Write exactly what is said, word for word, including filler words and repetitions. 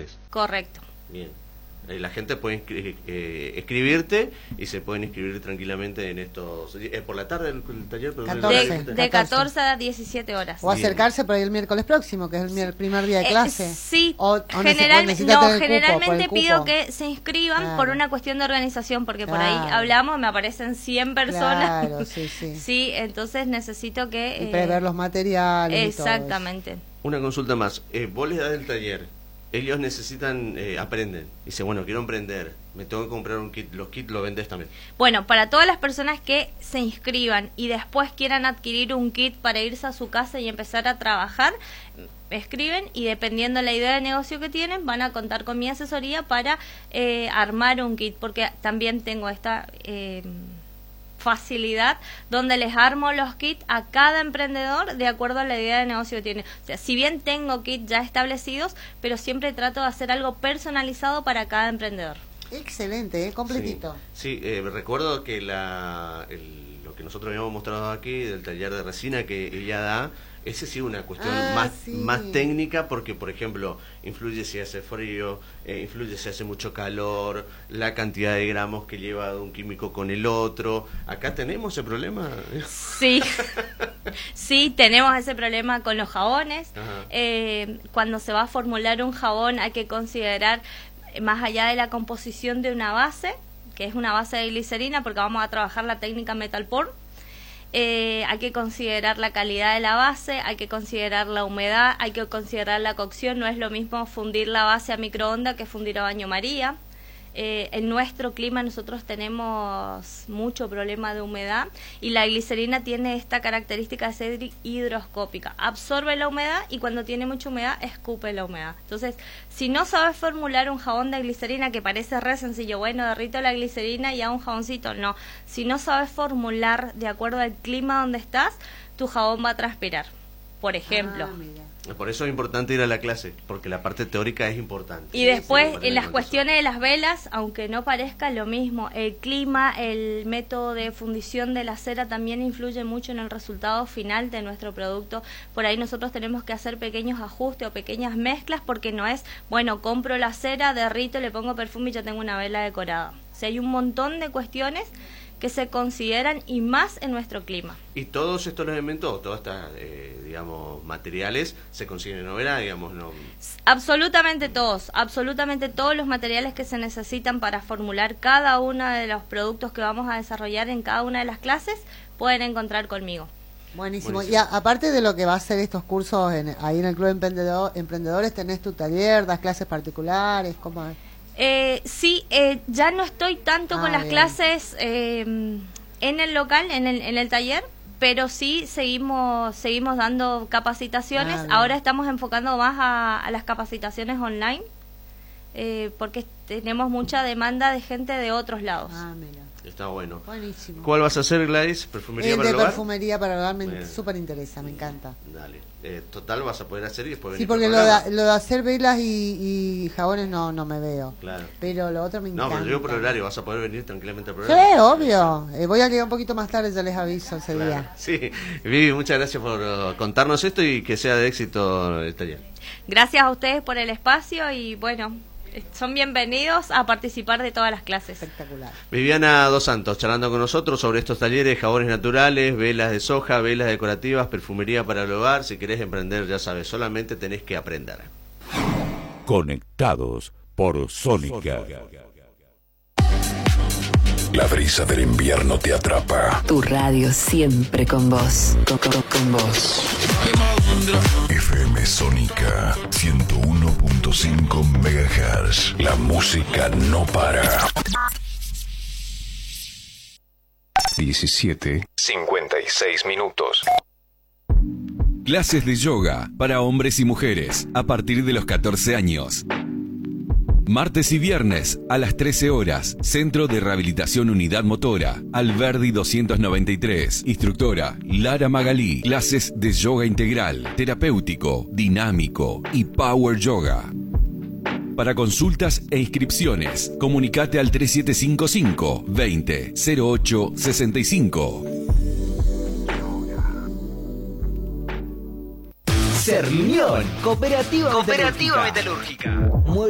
virtuales. Correcto. Bien. Eh, La gente puede inscri- eh, escribirte y se pueden inscribir tranquilamente en estos... ¿Es por la tarde el, el taller? Pero catorce. De, de catorce a diecisiete horas. O acercarse por ahí el miércoles próximo, que es el mier- primer día de clase. Eh, sí, O- o General- necesita no, tener cupo, generalmente por el pido cupo. que se inscriban Claro. por una cuestión de organización, porque por ahí Claro. hablamos, me aparecen cien personas. Claro, sí, sí. Sí, entonces necesito que... Y eh, prever los materiales. y todo eso. exactamente. Una consulta más. Eh, vos les das el taller. Ellos necesitan, eh, aprenden. Dice, bueno, quiero emprender. Me tengo que comprar un kit. Los kits los vendes también. Bueno, para todas las personas que se inscriban y después quieran adquirir un kit para irse a su casa y empezar a trabajar, escriben y dependiendo de la idea de negocio que tienen, van a contar con mi asesoría para eh, armar un kit, porque también tengo esta... Eh, facilidad donde les armo los kits a cada emprendedor de acuerdo a la idea de negocio que tiene. O sea, si bien tengo kits ya establecidos, pero siempre trato de hacer algo personalizado para cada emprendedor. Excelente, ¿eh? Completito. Sí, sí, eh, recuerdo que la, el- lo que nosotros habíamos mostrado aquí del taller de resina que ella da, ese sí una cuestión Ah, más, sí. más técnica porque, por ejemplo, influye si hace frío, eh, influye si hace mucho calor, la cantidad de gramos que lleva un químico con el otro. ¿Acá tenemos ese problema? Sí, sí, tenemos ese problema con los jabones. Ajá. Eh, cuando se va a formular un jabón hay que considerar, eh, más allá de la composición de una base, que es una base de glicerina, porque vamos a trabajar la técnica metal pour. Eh, hay que considerar la calidad de la base, hay que considerar la humedad, hay que considerar la cocción. No es lo mismo fundir la base a microondas que fundir a baño María. Eh, en nuestro clima nosotros tenemos mucho problema de humedad y la glicerina tiene esta característica de ser hidroscópica. Absorbe la humedad y cuando tiene mucha humedad escupe la humedad. Entonces, si no sabes formular un jabón de glicerina, que parece re sencillo, bueno, derrito la glicerina y hago un jaboncito, no. Si no sabes formular de acuerdo al clima donde estás, tu jabón va a transpirar, por ejemplo. Ah, mira. Por eso es importante ir a la clase, porque la parte teórica es importante. Y después, Sí, en las sí, cuestiones de las velas, aunque no parezca lo mismo, el clima, el método de fundición de la cera también influye mucho en el resultado final de nuestro producto. Por ahí nosotros tenemos que hacer pequeños ajustes o pequeñas mezclas, porque no es, bueno, compro la cera, derrito, le pongo perfume y ya tengo una vela decorada. O sea, hay un montón de cuestiones que se consideran y más en nuestro clima. Y todos estos elementos, todas estas, eh, digamos, materiales, se consiguen novela, digamos, no... Absolutamente todos, absolutamente todos los materiales que se necesitan para formular cada uno de los productos que vamos a desarrollar en cada una de las clases, pueden encontrar conmigo. Buenísimo. Buenísimo. Y a- aparte de lo que va a ser estos cursos en, ahí en el Club Emprendedor, Emprendedores, ¿tenés tu taller, das clases particulares? ¿Cómo es? Eh, sí, eh, ya no estoy tanto Ah, con las bien. clases eh, en el local, en el, en el taller, pero sí seguimos seguimos dando capacitaciones. Ah, bien. Ahora estamos enfocando más a, a las capacitaciones online, eh, porque tenemos mucha demanda de gente de otros lados. Ah, mira. Está bueno. Buenísimo. ¿Cuál vas a hacer, Gladys? ¿Perfumería El para de el hogar? perfumería para el hogar me Bueno. súper interesa, me encanta. Dale. Eh, total, vas a poder hacer y después Sí, venir porque por lo el de, programa. lo de hacer velas y, y jabones no no me veo. Claro. Pero lo otro me No, encanta. pero yo por horario, vas a poder venir tranquilamente al Sí, programa. obvio. Eh, voy a llegar un poquito más tarde, ya les aviso ese Claro. día. Sí, Vivi, muchas gracias por uh, contarnos esto y que sea de éxito el taller. Gracias a ustedes por el espacio y bueno, eh, son bienvenidos a participar de todas las clases. Espectacular. Viviana Dos Santos, charlando con nosotros sobre estos talleres, jabones naturales, velas de soja, velas decorativas, perfumería para el hogar. Si querés emprender, ya sabes, solamente tenés que aprender. Conectados por Sónica. La brisa del invierno te atrapa. Tu radio siempre con vos. Con, con- con vos. F M Sónica ciento uno punto cinco megahertz. La música no para. diecisiete cincuenta y seis minutos. Clases de yoga para hombres y mujeres a partir de los catorce años. Martes y viernes a las trece horas. Centro de Rehabilitación Unidad Motora. Alberdi doscientos noventa y tres. Instructora Lara Magalí. Clases de yoga integral, terapéutico, dinámico y power yoga. Para consultas e inscripciones, comunicate al tres siete cinco cinco, veinte, cero ocho sesenta y cinco. Sermión, Cooperativa, Cooperativa Metalúrgica. Metalúrgica.